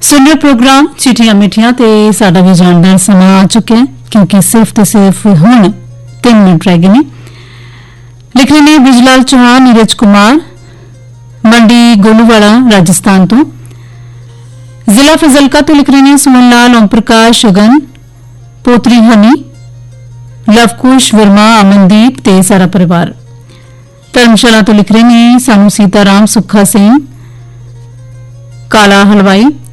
सुन रहे प्रोग्राम चिट्ठियां मिठियां ते साडा भी जानदार समा आ चुके हैं क्योंकि सिर्फ ते सिर्फ हुण 3 मिनट रह गए ने। लिख रहे ने बिजलाल चौहान, नीरज कुमार, मंडी गोलूवाड़ा राजस्थान तो। जिला फजलका तो लिख रहे ने सुमन लाल, ओम प्रकाश, अगन, पोतरी हनी, लवकुश वर्मा, अमनदीप ते सारा परिवार। धर्मशाला तो लिख रहे ने सानू सीताराम, सुखा सिंह, काला हलवाई,